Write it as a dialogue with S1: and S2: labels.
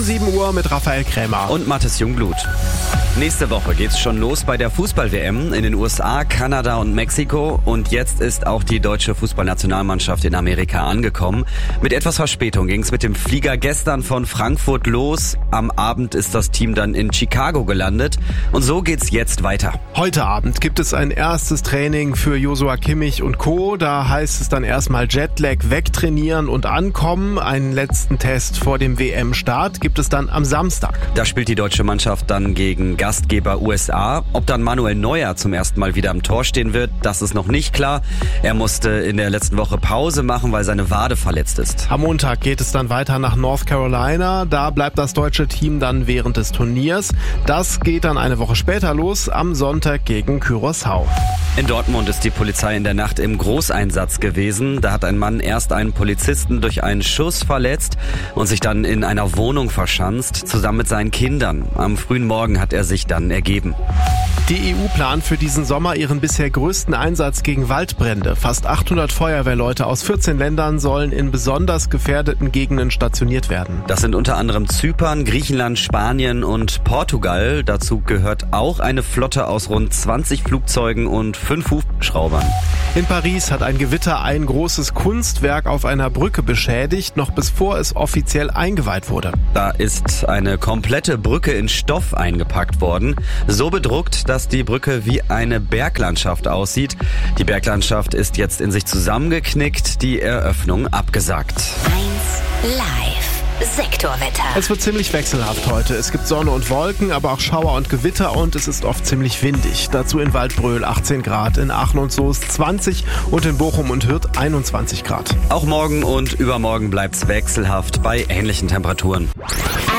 S1: 7 Uhr mit Raphael Krämer
S2: und Mathis Jungblut. Nächste Woche geht's schon los bei der Fußball-WM in den USA, Kanada und Mexiko. Und jetzt ist auch die deutsche Fußballnationalmannschaft in Amerika angekommen. Mit etwas Verspätung ging's mit dem Flieger gestern von Frankfurt los. Am Abend ist das Team dann in Chicago gelandet. Und so geht's jetzt weiter.
S1: Heute Abend gibt es ein erstes Training für Joshua Kimmich und Co. Da heißt es dann erstmal Jetlag wegtrainieren und ankommen. Einen letzten Test vor dem WM-Start gibt es dann am Samstag.
S2: Da spielt die deutsche Mannschaft dann gegen Gastgeber USA. Ob dann Manuel Neuer zum ersten Mal wieder am Tor stehen wird, das ist noch nicht klar. Er musste in der letzten Woche Pause machen, weil seine Wade verletzt ist.
S1: Am Montag geht es dann weiter nach North Carolina. Da bleibt das deutsche Team dann während des Turniers. Das geht dann eine Woche später los, am Sonntag gegen Curaçao.
S2: In Dortmund ist die Polizei in der Nacht im Großeinsatz gewesen. Da hat ein Mann erst einen Polizisten durch einen Schuss verletzt und sich dann in einer Wohnung verschanzt, zusammen mit seinen Kindern. Am frühen Morgen hat er sich dann ergeben.
S1: Die EU plant für diesen Sommer ihren bisher größten Einsatz gegen Waldbrände. Fast 800 Feuerwehrleute aus 14 Ländern sollen in besonders gefährdeten Gegenden stationiert werden.
S2: Das sind unter anderem Zypern, Griechenland, Spanien und Portugal. Dazu gehört auch eine Flotte aus rund 20 Flugzeugen und 5 Hubschraubern.
S1: In Paris hat ein Gewitter ein großes Kunstwerk auf einer Brücke beschädigt, noch bevor es offiziell eingeweiht wurde.
S2: Da ist eine komplette Brücke in Stoff eingepackt worden. So bedruckt, dass die Brücke wie eine Berglandschaft aussieht. Die Berglandschaft ist jetzt in sich zusammengeknickt, die Eröffnung abgesagt.
S3: 1 Live Sektorwetter.
S1: Es wird ziemlich wechselhaft heute. Es gibt Sonne und Wolken, aber auch Schauer und Gewitter und es ist oft ziemlich windig. Dazu in Waldbröl 18 Grad, in Aachen und Soest 20 und in Bochum und Hürth 21 Grad.
S2: Auch morgen und übermorgen bleibt's wechselhaft bei ähnlichen Temperaturen.